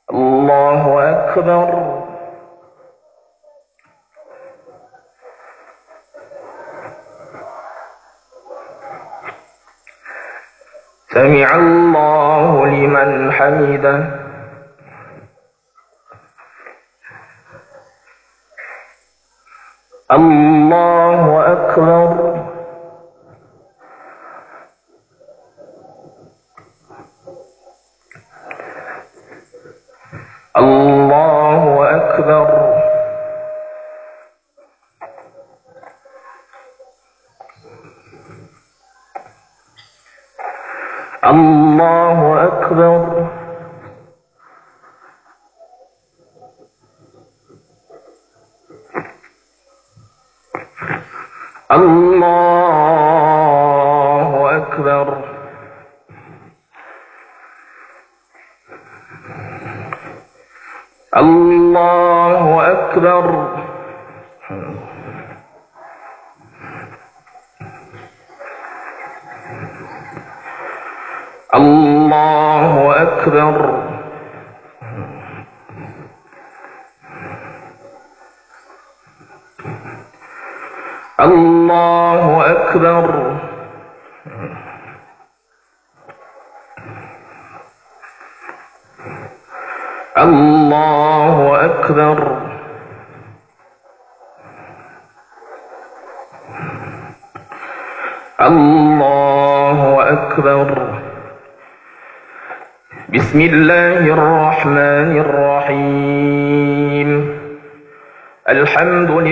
الله أكبر. سمع الله لمن حمده. الله أكبر. الله أكبر. الله أكبر. الله أكبر. الله أكبر. الله أكبر. الله أكبر. الله أكبر. الله أكبر. بسم الله الرحمن الرحيم. الحمد لله.